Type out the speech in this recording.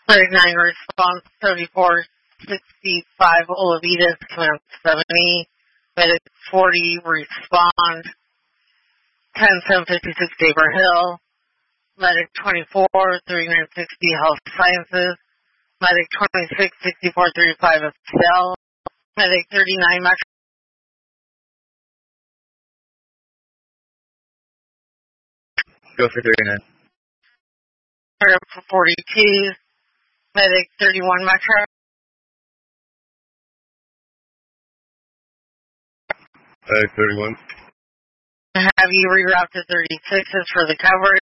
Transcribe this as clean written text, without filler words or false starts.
39 response, 3465 Olavitas, command 70. Medic 40 respond, 10756 Daber Hill. Medic 24, 3960 Health Sciences. Medic 26, 6435 Estelle. Medic 39 Metro. Go for 39. For 42. Medic 31 Metro. Medic 31. Have you reroute to 36s for the coverage?